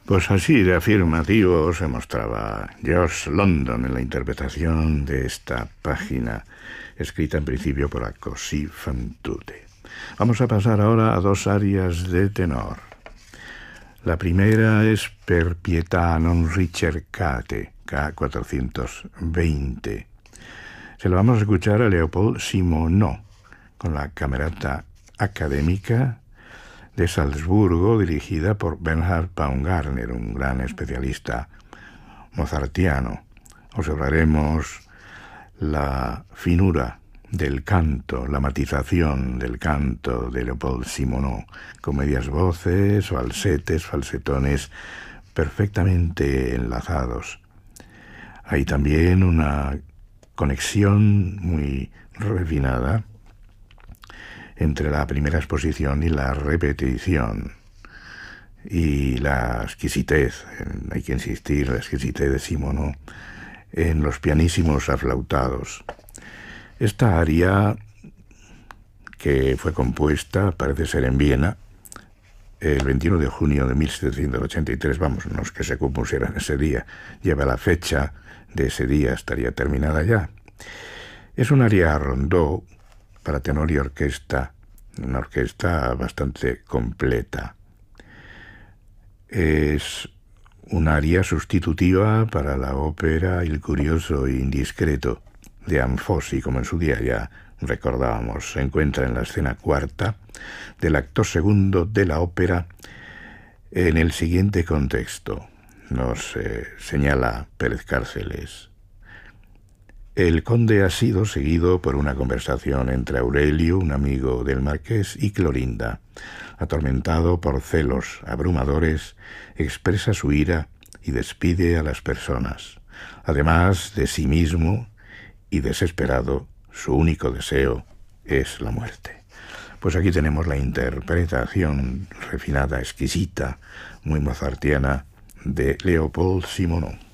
Pues así de afirmativo se mostraba George London en la interpretación de esta página, escrita en principio por Così fan tutte. Vamos a pasar ahora a dos arias de tenor. La primera es Per pietà non ricercate, K420. Se lo vamos a escuchar a Leopold Simonot, con la Camerata Académica de Salzburgo, dirigida por Bernhard Paumgartner, un gran especialista mozartiano. Observaremos la finura del canto, la matización del canto de Leopold Simonot, con medias voces, falsetes, falsetones perfectamente enlazados. Hay también una conexión muy refinada entre la primera exposición y la repetición, y la exquisitez, hay que insistir, la exquisitez de Simonot en los pianísimos aflautados. Esta aria, que fue compuesta, parece ser en Viena, el 21 de junio de 1783, vamos, no es que se compusiera en ese día, lleva la fecha de ese día, estaría terminada ya. Es un aria rondó para tenor y orquesta, una orquesta bastante completa. Es un aria sustitutiva para la ópera Il curioso e indiscreto de Anfossi, como en su día ya recordábamos. Se encuentra en la escena cuarta del acto segundo de la ópera en el siguiente contexto. Nos señala Pérez Cárceles. El conde ha sido seguido por una conversación entre Aurelio, un amigo del marqués, y Clorinda. Atormentado por celos abrumadores, expresa su ira y despide a las personas. Además de sí mismo y desesperado, su único deseo es la muerte. Pues aquí tenemos la interpretación refinada, exquisita, muy mozartiana de Leopold Simonot.